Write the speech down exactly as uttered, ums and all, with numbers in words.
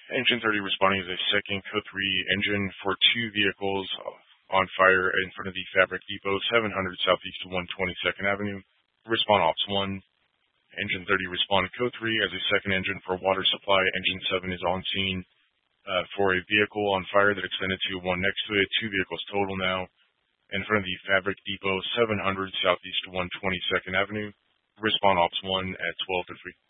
Engine thirty responding as a second code three engine for two vehicles on fire in front of the Fabric Depot, seven hundred Southeast one hundred twenty-second Avenue. Respond Ops one. Engine thirty respond code three as a second engine for water supply. Engine seven is on scene uh, for a vehicle on fire that extended to one next to it. Two vehicles total now in front of the Fabric Depot, seven hundred Southeast one hundred twenty-second Avenue. Respond Ops one at twelve to three.